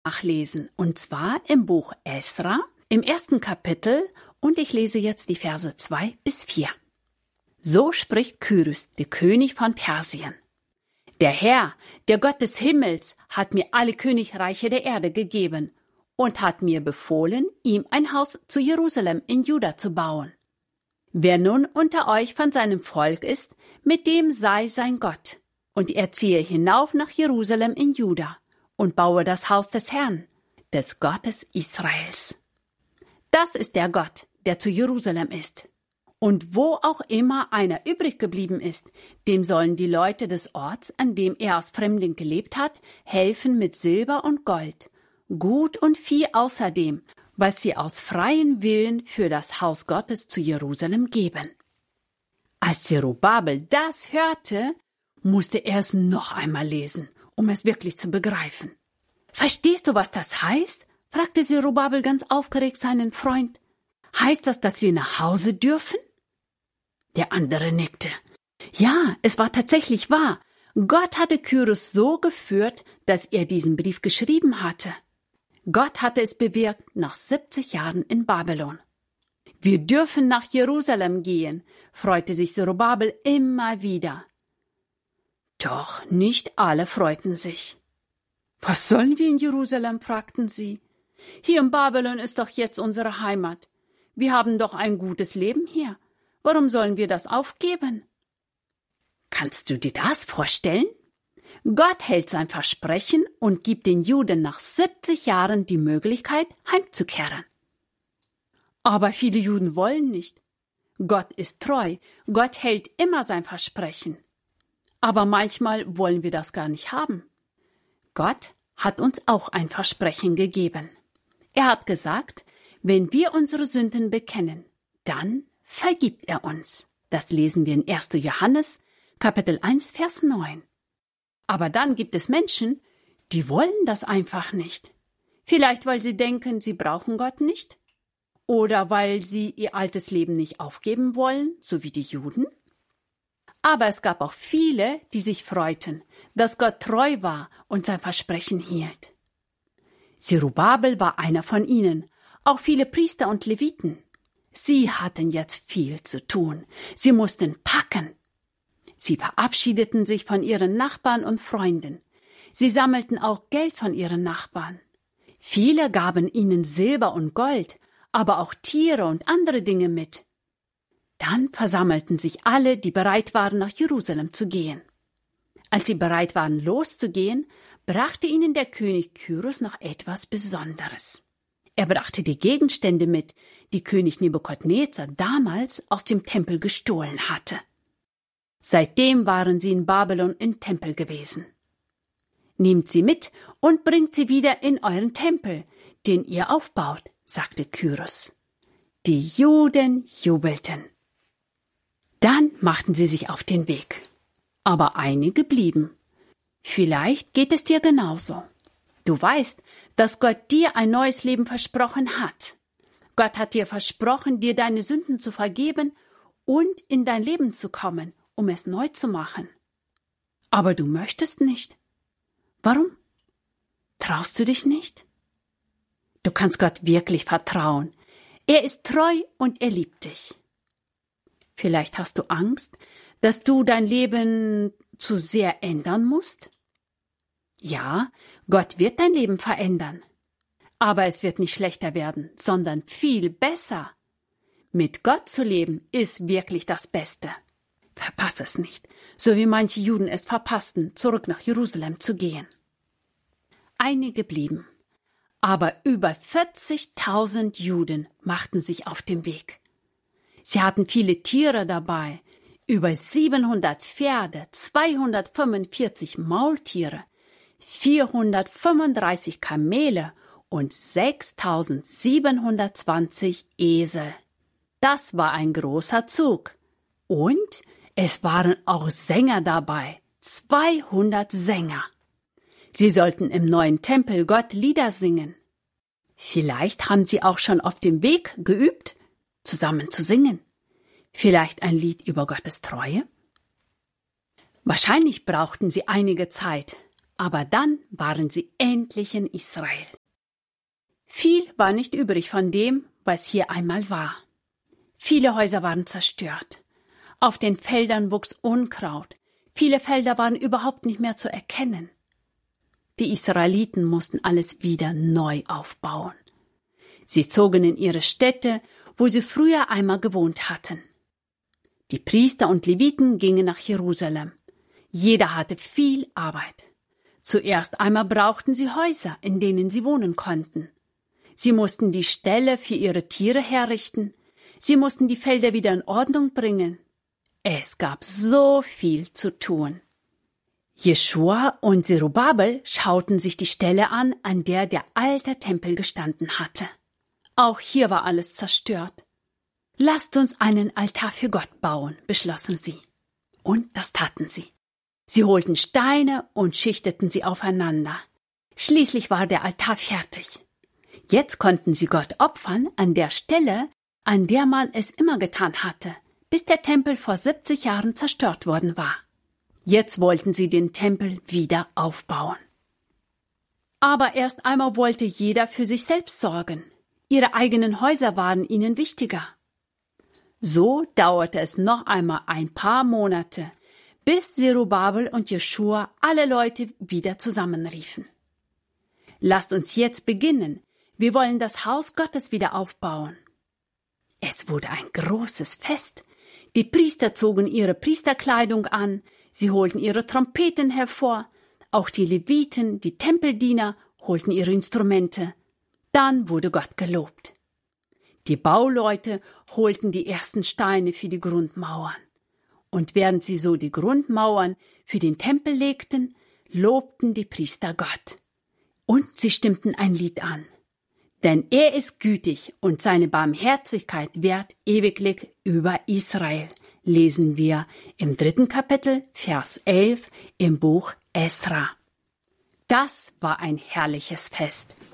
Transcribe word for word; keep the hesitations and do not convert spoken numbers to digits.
nachlesen, und zwar im Buch Esra, im ersten Kapitel, und ich lese jetzt die Verse zwei bis vier. So spricht Kyrus, der König von Persien. Der Herr, der Gott des Himmels, hat mir alle Königreiche der Erde gegeben und hat mir befohlen, ihm ein Haus zu Jerusalem in Juda zu bauen. Wer nun unter euch von seinem Volk ist, mit dem sei sein Gott, und er ziehe hinauf nach Jerusalem in Juda und baue das Haus des Herrn, des Gottes Israels. Das ist der Gott, der zu Jerusalem ist. Und wo auch immer einer übrig geblieben ist, dem sollen die Leute des Orts, an dem er als Fremdling gelebt hat, helfen mit Silber und Gold, Gut und Vieh außerdem, was sie aus freiem Willen für das Haus Gottes zu Jerusalem geben. Als Zerubabel das hörte, musste er es noch einmal lesen, um es wirklich zu begreifen. »Verstehst du, was das heißt?« fragte Zerubabel ganz aufgeregt seinen Freund. »Heißt das, dass wir nach Hause dürfen?« Der andere nickte. Ja, es war tatsächlich wahr. Gott hatte Kyrus so geführt, dass er diesen Brief geschrieben hatte. Gott hatte es bewirkt nach siebzig Jahren in Babylon. Wir dürfen nach Jerusalem gehen, freute sich Zerubabel immer wieder. Doch nicht alle freuten sich. Was sollen wir in Jerusalem, fragten sie. Hier in Babylon ist doch jetzt unsere Heimat. Wir haben doch ein gutes Leben hier. Warum sollen wir das aufgeben? Kannst du dir das vorstellen? Gott hält sein Versprechen und gibt den Juden nach siebzig Jahren die Möglichkeit, heimzukehren. Aber viele Juden wollen nicht. Gott ist treu, Gott hält immer sein Versprechen. Aber manchmal wollen wir das gar nicht haben. Gott hat uns auch ein Versprechen gegeben. Er hat gesagt, wenn wir unsere Sünden bekennen, dann vergibt er uns. Das lesen wir in erster Johannes, Kapitel eins, Vers neun. Aber dann gibt es Menschen, die wollen das einfach nicht. Vielleicht, weil sie denken, sie brauchen Gott nicht. Oder weil sie ihr altes Leben nicht aufgeben wollen, so wie die Juden. Aber es gab auch viele, die sich freuten, dass Gott treu war und sein Versprechen hielt. Zerubabel war einer von ihnen, auch viele Priester und Leviten. Sie hatten jetzt viel zu tun. Sie mussten packen. Sie verabschiedeten sich von ihren Nachbarn und Freunden. Sie sammelten auch Geld von ihren Nachbarn. Viele gaben ihnen Silber und Gold, aber auch Tiere und andere Dinge mit. Dann versammelten sich alle, die bereit waren, nach Jerusalem zu gehen. Als sie bereit waren, loszugehen, brachte ihnen der König Kyrus noch etwas Besonderes. Er brachte die Gegenstände mit, die König Nebukadnezar damals aus dem Tempel gestohlen hatte. Seitdem waren sie in Babylon im Tempel gewesen. Nehmt sie mit und bringt sie wieder in euren Tempel, den ihr aufbaut, sagte Kyrus. Die Juden jubelten. Dann machten sie sich auf den Weg. Aber einige blieben. Vielleicht geht es dir genauso. Du weißt, dass Gott dir ein neues Leben versprochen hat. Gott hat dir versprochen, dir deine Sünden zu vergeben und in dein Leben zu kommen, um es neu zu machen. Aber du möchtest nicht. Warum? Traust du dich nicht? Du kannst Gott wirklich vertrauen. Er ist treu und er liebt dich. Vielleicht hast du Angst, dass du dein Leben zu sehr ändern musst? Ja, Gott wird dein Leben verändern. Aber es wird nicht schlechter werden, sondern viel besser. Mit Gott zu leben ist wirklich das Beste. Verpass es nicht, so wie manche Juden es verpassten, zurück nach Jerusalem zu gehen. Einige blieben, aber über vierzigtausend Juden machten sich auf den Weg. Sie hatten viele Tiere dabei, über siebenhundert Pferde, zweihundertfünfundvierzig Maultiere, vierhundertfünfunddreißig Kamele und sechstausendsiebenhundertzwanzig Esel. Das war ein großer Zug. Und es waren auch Sänger dabei, zweihundert Sänger. Sie sollten im neuen Tempel Gott Lieder singen. Vielleicht haben sie auch schon auf dem Weg geübt, zusammen zu singen. Vielleicht ein Lied über Gottes Treue? Wahrscheinlich brauchten sie einige Zeit, aber dann waren sie endlich in Israel. Viel war nicht übrig von dem, was hier einmal war. Viele Häuser waren zerstört. Auf den Feldern wuchs Unkraut. Viele Felder waren überhaupt nicht mehr zu erkennen. Die Israeliten mussten alles wieder neu aufbauen. Sie zogen in ihre Städte, wo sie früher einmal gewohnt hatten. Die Priester und Leviten gingen nach Jerusalem. Jeder hatte viel Arbeit. Zuerst einmal brauchten sie Häuser, in denen sie wohnen konnten. Sie mussten die Ställe für ihre Tiere herrichten. Sie mussten die Felder wieder in Ordnung bringen. Es gab so viel zu tun. Jeschua und Zerubabel schauten sich die Stelle an, an der der alte Tempel gestanden hatte. Auch hier war alles zerstört. »Lasst uns einen Altar für Gott bauen«, beschlossen sie. Und das taten sie. Sie holten Steine und schichteten sie aufeinander. Schließlich war der Altar fertig. Jetzt konnten sie Gott opfern an der Stelle, an der man es immer getan hatte, bis der Tempel vor siebzig Jahren zerstört worden war. Jetzt wollten sie den Tempel wieder aufbauen. Aber erst einmal wollte jeder für sich selbst sorgen. Ihre eigenen Häuser waren ihnen wichtiger. So dauerte es noch einmal ein paar Monate, bis Zerubabel und Jeschua alle Leute wieder zusammenriefen. Lasst uns jetzt beginnen. Wir wollen das Haus Gottes wieder aufbauen. Es wurde ein großes Fest. Die Priester zogen ihre Priesterkleidung an, sie holten ihre Trompeten hervor, auch die Leviten, die Tempeldiener, holten ihre Instrumente. Dann wurde Gott gelobt. Die Bauleute holten die ersten Steine für die Grundmauern. Und während sie so die Grundmauern für den Tempel legten, lobten die Priester Gott. Und sie stimmten ein Lied an. Denn er ist gütig und seine Barmherzigkeit währt ewiglich über Israel, lesen wir im dritten Kapitel, Vers elf im Buch Esra. Das war ein herrliches Fest.